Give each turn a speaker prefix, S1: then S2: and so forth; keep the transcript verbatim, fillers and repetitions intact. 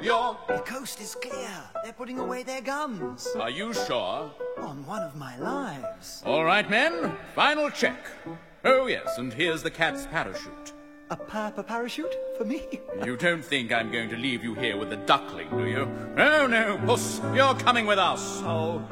S1: You're...
S2: The coast is clear. They're putting away their guns.
S1: Are you sure?
S2: On one of my lives.
S1: All right, men. Final check. Oh, yes, and here's the cat's parachute.
S2: A purple parachute for me?
S1: You don't think I'm going to leave you here with the duckling, do you? No, no, Puss, you're coming with us.
S2: Oh,